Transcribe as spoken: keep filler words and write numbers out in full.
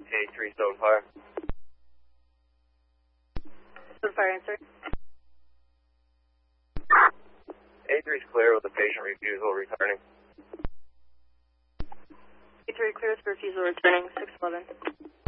A three, Stone Fire. Stone Fire, answer. A three is clear with the patient refusal returning. A three clears for refusal returning, six eleven.